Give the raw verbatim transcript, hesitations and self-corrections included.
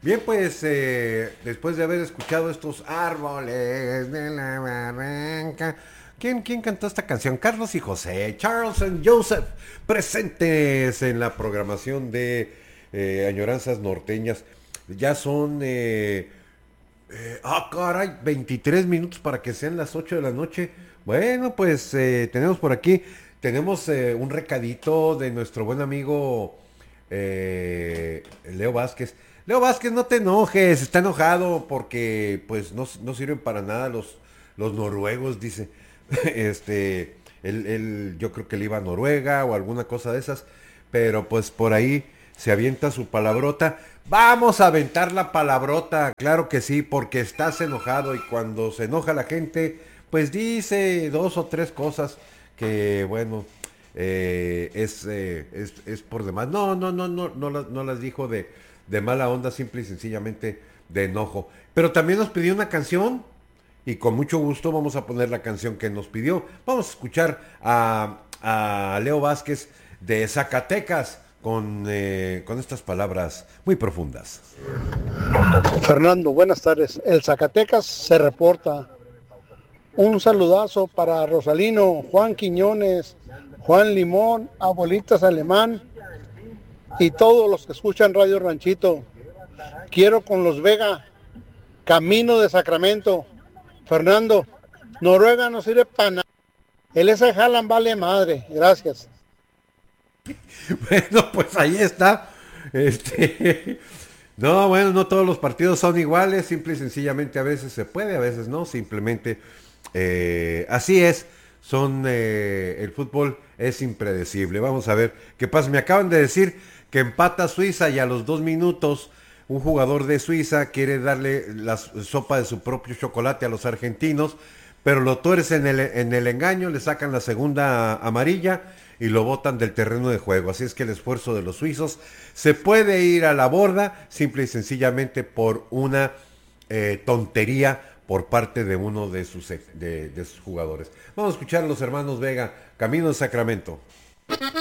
Bien, pues eh, después de haber escuchado estos árboles de la barranca, ¿quién, quién cantó esta canción? Carlos y José, Charles and Joseph, presentes en la programación de eh, Añoranzas Norteñas. Ya son, eh, eh, ah, caray, veintitrés minutos para que sean las ocho de la noche. Bueno, pues eh, tenemos por aquí, tenemos eh, un recadito de nuestro buen amigo eh, Leo Vázquez. Leo Vázquez, no te enojes, está enojado porque pues no, no sirven para nada los, los noruegos, dice. Este, él, él, yo creo que él iba a Noruega o alguna cosa de esas, pero pues por ahí se avienta su palabrota. Vamos a aventar la palabrota, claro que sí, porque estás enojado y cuando se enoja la gente, pues dice dos o tres cosas que, bueno, eh, es, eh, es, es por demás. No, no, no, no, no, las, no las dijo de, de mala onda, simple y sencillamente de enojo. Pero también nos pidió una canción y con mucho gusto vamos a poner la canción que nos pidió. Vamos a escuchar a, a Leo Vázquez de Zacatecas con, eh, con estas palabras muy profundas. Fernando, buenas tardes. El Zacatecas se reporta. Un saludazo para Rosalino, Juan Quiñones, Juan Limón, Abuelitas Alemán y todos los que escuchan Radio Ranchito. Quiero con los Vega, Camino de Sacramento. Fernando, Noruega no sirve para nada. El ese Haaland vale madre. Gracias. Bueno, pues ahí está. Este, no, bueno, no todos los partidos son iguales, simple y sencillamente a veces se puede, a veces no, simplemente eh, así es. Son eh, el fútbol es impredecible. Vamos a ver qué pasa. Me acaban de decir que empata Suiza y a los dos minutos un jugador de Suiza quiere darle la sopa de su propio chocolate a los argentinos, pero lo tuercen en el, en el engaño, le sacan la segunda amarilla y lo botan del terreno de juego. Así es que el esfuerzo de los suizos se puede ir a la borda simple y sencillamente por una eh, tontería por parte de uno de sus, de, de sus jugadores. Vamos a escuchar a los hermanos Vega, Camino de Sacramento.